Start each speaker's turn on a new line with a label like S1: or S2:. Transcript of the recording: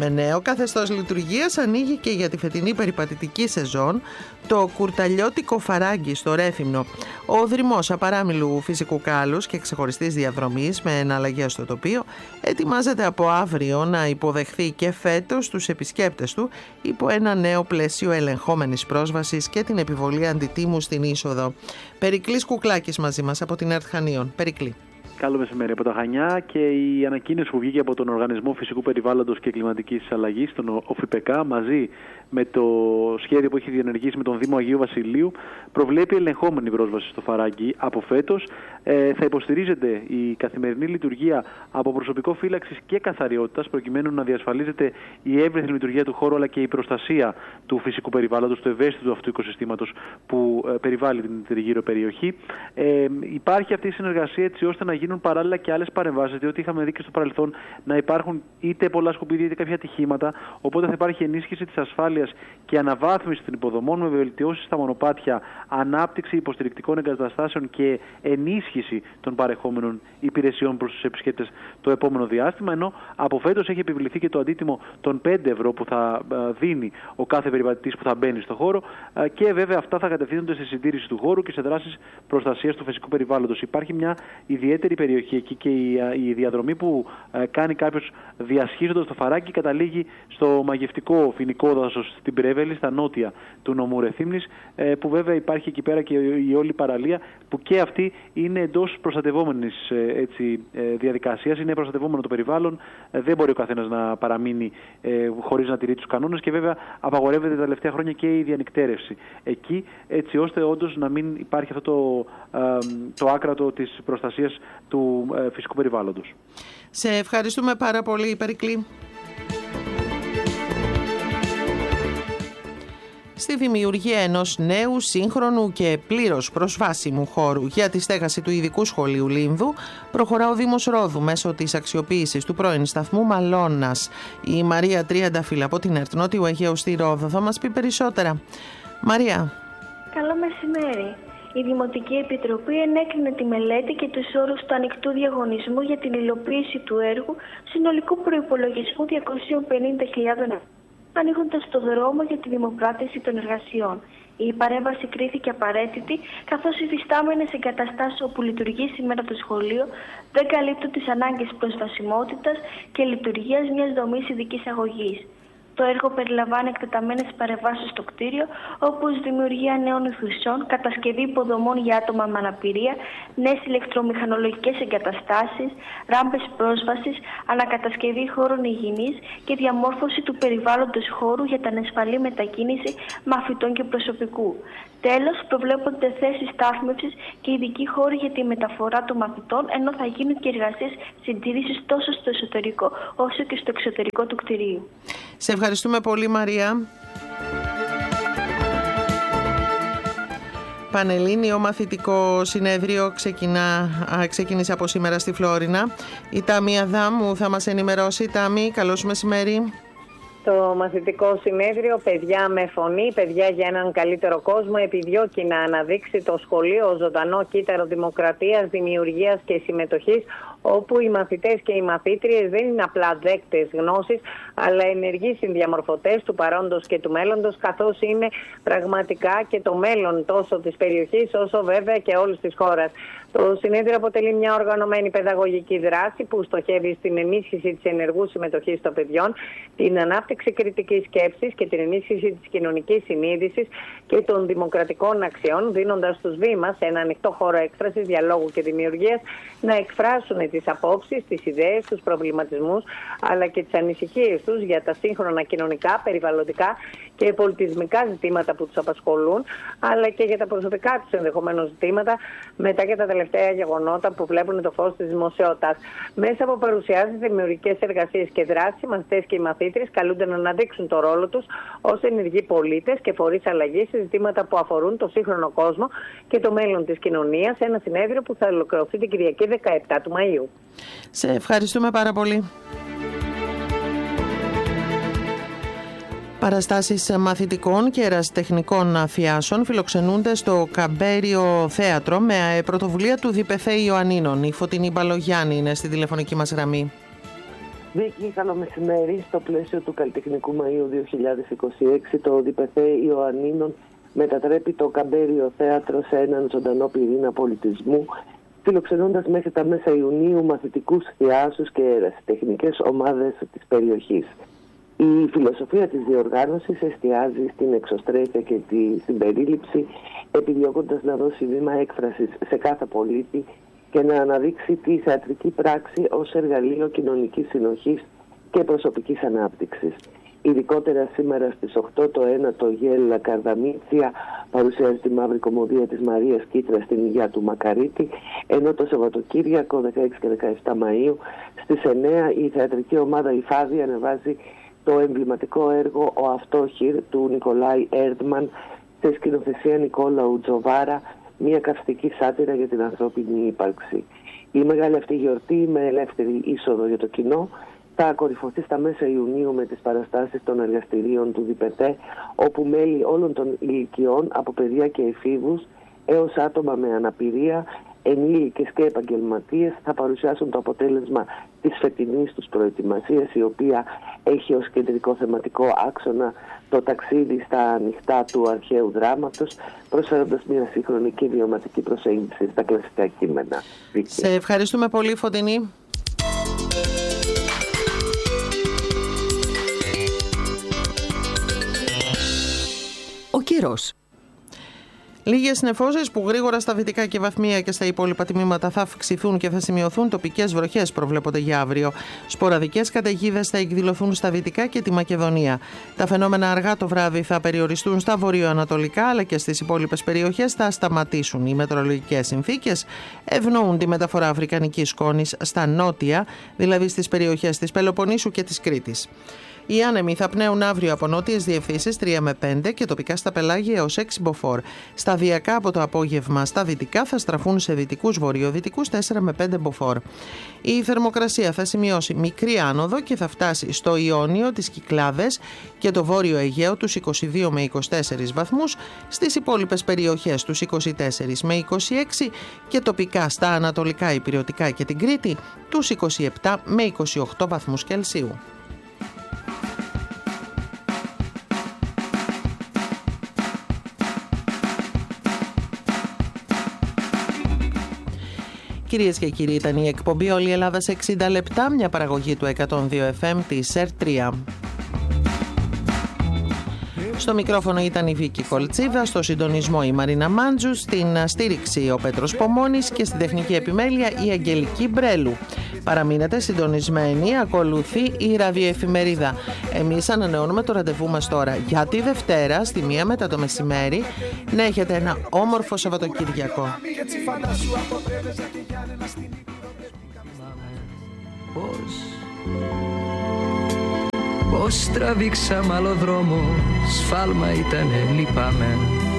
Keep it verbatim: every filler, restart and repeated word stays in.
S1: Με νέο καθεστώς λειτουργίας ανοίγει και για τη φετινή περιπατητική σεζόν το κουρταλιώτικο Φαράγγι στο Ρέθυμνο. Ο δρυμός απαράμιλου φυσικού κάλους και ξεχωριστής διαδρομής με εναλλαγές στο τοπίο ετοιμάζεται από αύριο να υποδεχθεί και φέτος τους επισκέπτες του υπό ένα νέο πλαίσιο ελεγχόμενης πρόσβασης και την επιβολή αντιτίμου στην είσοδο. Περικλής Κουκλάκης μαζί μας από την ΕΡΤ Χανίων. Περικλή.
S2: Καλό μεσημέρι από τα Χανιά, και η ανακοίνωση που βγήκε από τον Οργανισμό Φυσικού Περιβάλλοντος και Κλιματικής Αλλαγής, τον ΟΦΙΠΕΚΑ, μαζί με το σχέδιο που έχει διενεργήσει με τον Δήμο Αγίου Βασιλείου, προβλέπει ελεγχόμενη πρόσβαση στο Φαράγγι από φέτος. Ε, θα υποστηρίζεται η καθημερινή λειτουργία από προσωπικό φύλαξης και καθαριότητας, προκειμένου να διασφαλίζεται η εύρυθμη λειτουργία του χώρου αλλά και η προστασία του φυσικού περιβάλλοντος, του ευαίσθητου αυτού οικοσυστήματος που ε, περιβάλλει την τριγύρω περιοχή. Ε, υπάρχει αυτή η συνεργασία έτσι ώστε να γίνουν παράλληλα και άλλες παρεμβάσεις, διότι είχαμε δει και στο παρελθόν να υπάρχουν είτε πολλά σκουπίδια είτε κάποια ατυχήματα. Οπότε θα υπάρχει ενίσχυση της ασφάλειας και αναβάθμιση των υποδομών με βελτιώσεις στα μονοπάτια, ανάπτυξη υποστηρικτικών εγκαταστάσεων και ενίσχυση των παρεχόμενων υπηρεσιών προς τους επισκέπτες το επόμενο διάστημα. Ενώ από φέτος έχει επιβληθεί και το αντίτιμο των πέντε ευρώ που θα δίνει ο κάθε περιπατητής που θα μπαίνει στο χώρο, και βέβαια αυτά θα κατευθύνονται στη συντήρηση του χώρου και σε δράσεις προστασίας του φυσικού περιβάλλοντος. Υπάρχει μια ιδιαίτερη περιοχή εκεί και η, η διαδρομή που ε, κάνει κάποιος διασχίζοντας το Φαράγγι καταλήγει στο μαγευτικό φοινικό δάσος στην Πρέβελη, στα νότια του νομού Ρεθύμνης, ε, που βέβαια υπάρχει εκεί πέρα και η, η όλη παραλία, που και αυτή είναι εντός προστατευόμενης ε, έτσι, ε, διαδικασίας, είναι προστατευόμενο το περιβάλλον, ε, δεν μπορεί ο καθένας να παραμείνει ε, χωρίς να τηρεί τους κανόνες, και βέβαια απαγορεύεται τα τελευταία χρόνια και η διανυκτέρευση εκεί, έτσι ώστε όντως να μην υπάρχει αυτό το, ε, το άκρατο της προστασίας του ε, φυσικού περιβάλλοντος.
S1: Σε ευχαριστούμε πάρα πολύ, Περικλή. Στη δημιουργία ενός νέου, σύγχρονου και πλήρως προσβάσιμου χώρου για τη στέγαση του ειδικού σχολείου Λίνδου προχωρά ο Δήμος Ρόδου μέσω της αξιοποίησης του πρώην σταθμού Μαλώνας. Η Μαρία Τριανταφύλλα από την ΕΡΤ Νότιου Αιγαίου στη Ρόδο θα μας πει περισσότερα. Μαρία.
S3: Καλό μεσημέρι. Η Δημοτική Επιτροπή ενέκρινε τη μελέτη και τους όρους του ανοιχτού διαγωνισμού για την υλοποίηση του έργου συνολικού προϋπολογισμού διακόσιες πενήντα χιλιάδες ευρώ, ανοίγοντας το δρόμο για τη δημοπράτηση των εργασιών. Η παρέμβαση κρίθηκε απαραίτητη, καθώς οι φυστάμενες εγκαταστάσεις όπου λειτουργεί σήμερα το σχολείο δεν καλύπτουν τις ανάγκες προσβασιμότητας και λειτουργίας μιας δομής ειδικής αγωγής. Το έργο περιλαμβάνει εκτεταμένες παρεμβάσεις στο κτίριο, όπως δημιουργία νέων αιθουσών, κατασκευή υποδομών για άτομα με αναπηρία, νέες ηλεκτρομηχανολογικές εγκαταστάσεις, ράμπες πρόσβασης, ανακατασκευή χώρων υγιεινής και διαμόρφωση του περιβάλλοντος χώρου για την ασφαλή μετακίνηση μαθητών και προσωπικού. Τέλος, προβλέπονται θέσεις στάθμευσης και ειδικοί χώροι για τη μεταφορά των μαθητών, ενώ θα γίνουν και εργασίες συντήρησης τόσο στο εσωτερικό όσο και στο εξωτερικό του κτηρίου.
S1: Σε ευχαριστούμε πολύ, Μαρία. Πανελλήνιο μαθητικό συνέδριο ξεκινά, ξεκίνησε από σήμερα στη Φλόρινα. Η Τάμη Αδάμου θα μας ενημερώσει. Τάμη, καλώς μεσημέρι.
S4: Το μαθητικό συνέδριο «Παιδιά με φωνή, παιδιά για έναν καλύτερο κόσμο» επιδιώκει να αναδείξει το σχολείο ως ζωντανό κύτταρο δημοκρατίας, δημιουργίας και συμμετοχής, όπου οι μαθητές και οι μαθήτριες δεν είναι απλά δέκτες γνώσης, αλλά ενεργοί συνδιαμορφωτές του παρόντος και του μέλλοντος, καθώς είναι πραγματικά και το μέλλον τόσο της περιοχής όσο βέβαια και όλης της χώρας. Το συνέδριο αποτελεί μια οργανωμένη παιδαγωγική δράση που στοχεύει στην ενίσχυση της ενεργού συμμετοχής των παιδιών, την ανάπτυξη κριτικής σκέψης και την ενίσχυση της κοινωνικής συνείδησης και των δημοκρατικών αξιών, δίνοντας στους βήμας σε ένα ανοιχτό χώρο έκφρασης, διαλόγου και δημιουργίας να εκφράσουν τις απόψεις, τις ιδέες, τους προβληματισμούς αλλά και τις ανησυχίες τους για τα σύγχρονα κοινωνικά, περιβαλλοντικά και πολιτισμικά ζητήματα που τους απασχολούν, αλλά και για τα προσωπικά τους ενδεχομένως ζητήματα μετά και τα τελευταία γεγονότα που βλέπουν το φως της δημοσιότητας. Μέσα από παρουσιάσεις, δημιουργικές εργασίες και δράσεις, οι μαθητές και οι μαθήτριες καλούνται να αναδείξουν το ρόλο τους ως ενεργοί πολίτες και φορείς αλλαγής σε ζητήματα που αφορούν το σύγχρονο κόσμο και το μέλλον της κοινωνίας, σε ένα συνέδριο που θα ολοκληρωθεί την Κυριακή δεκαεπτά του Μαΐου.
S1: Σε ευχαριστούμε πάρα πολύ. Παραστάσεις μαθητικών και ερασιτεχνικών αφιάσεων φιλοξενούνται στο Καμπέριο Θέατρο με πρωτοβουλία του ΔΠΘ Ιωαννίνων. Η Φωτεινή Μπαλογιάννη είναι στη τηλεφωνική μας γραμμή.
S5: Βίκη, καλό μεσημέρι. Στο πλαίσιο του Καλλιτεχνικού Μαΐου δύο χιλιάδες είκοσι έξι, το Διπεθέ Ιωαννίνων μετατρέπει το Καμπέριο Θέατρο σε έναν ζωντανό πυρήνα πολιτισμού, φιλοξενώντας μέχρι τα μέσα Ιουνίου μαθητικούς θεάσους και ερασιτεχνικές ομάδες της περιοχής. Η φιλοσοφία της διοργάνωσης εστιάζει στην εξωστρέφεια και τη συμπερίληψη, επιδιώκοντας να δώσει βήμα έκφρασης σε κάθε πολίτη και να αναδείξει τη θεατρική πράξη ως εργαλείο κοινωνικής συνοχής και προσωπικής ανάπτυξης. Ειδικότερα σήμερα στις οκτώ το ένατο Γέλα Καρδαμίτσια παρουσιάζει τη μαύρη κομμωδία της Μαρίας Κίτρα στην Υγεία του Μακαρίτη, ενώ το Σαββατοκύριακο δεκαέξι και δεκαεπτά Μαΐου στις εννέα η θεατρική ομάδα η Φάδη ανεβάζει το εμβληματικό έργο «Ο Αυτόχειρ» του Νικολάη Έρντμαν σε σκηνοθεσία Νικόλαου Τζοβάρα, μια καυστική σάτυρα για την ανθρώπινη ύπαρξη. Η μεγάλη αυτή γιορτή με ελεύθερη είσοδο για το κοινό θα ακορυφωθεί στα μέσα Ιουνίου με τις παραστάσεις των εργαστηρίων του Διπεθέ, όπου μέλη όλων των ηλικιών, από παιδιά και εφήβους έως άτομα με αναπηρία, ενήλικες και επαγγελματίες, θα παρουσιάσουν το αποτέλεσμα της φετινής τους προετοιμασίας, η οποία έχει ως κεντρικό θεματικό άξονα το ταξίδι στα ανοιχτά του αρχαίου δράματος, προσφέροντας μια σύγχρονη και βιωματική προσέγγιση στα κλασικά κείμενα.
S1: Σε ευχαριστούμε πολύ, Φωτεινή.
S6: Ο καιρός.
S1: Λίγες νεφώσεις που γρήγορα στα δυτικά και βαθμία και στα υπόλοιπα τμήματα θα αυξηθούν και θα σημειωθούν τοπικές βροχές προβλέπονται για αύριο. Σποραδικές καταιγίδες θα εκδηλωθούν στα δυτικά και τη Μακεδονία. Τα φαινόμενα αργά το βράδυ θα περιοριστούν στα βορειοανατολικά, αλλά και στις υπόλοιπες περιοχές θα σταματήσουν. Οι μετεωρολογικές συνθήκες ευνοούν τη μεταφορά αφρικανικής σκόνης στα νότια, δηλαδή στις περιοχές της Πελοποννήσου και της Κρήτης. Οι άνεμοι θα πνέουν αύριο από νότιες διευθύνσεις τρία με πέντε και τοπικά στα πελάγια έως έξι μποφόρ. Σταδιακά από το απόγευμα στα δυτικά θα στραφούν σε δυτικούς βορειοδυτικούς τέσσερα με πέντε μποφόρ. Η θερμοκρασία θα σημειώσει μικρή άνοδο και θα φτάσει στο Ιόνιο, τις Κυκλάδες και το Βόρειο Αιγαίο τους είκοσι δύο με είκοσι τέσσερις βαθμούς, στις υπόλοιπες περιοχές τους είκοσι τέσσερα με είκοσι έξι και τοπικά στα ανατολικά Ηπειρωτικά και την Κρήτη τους είκοσι επτά με είκοσι οκτώ βαθμούς Κελσίου. Κυρίες και κύριοι, ήταν η εκπομπή «Όλη η Ελλάδα σε εξήντα λεπτά», μια παραγωγή του εκατόν δύο εφ εμ της ΕΡ τρία. Στο μικρόφωνο ήταν η Βίκη Κολτσίδα, στο συντονισμό η Μαρίνα Μάντζου, στην στήριξη ο Πέτρος Πομώνης και στην τεχνική επιμέλεια η Αγγελική Μπρέλου. Παραμείνετε συντονισμένοι, ακολουθεί η ραδιοεφημερίδα. Εμείς ανανεώνουμε το ραντεβού μας τώρα για τη Δευτέρα στη μία μετά το μεσημέρι. Να έχετε ένα όμορφο Σαββατοκύριακο.
S7: Πώς τραβήξαμε άλλο δρόμο, σφάλμα ήτανε, λυπάμαι.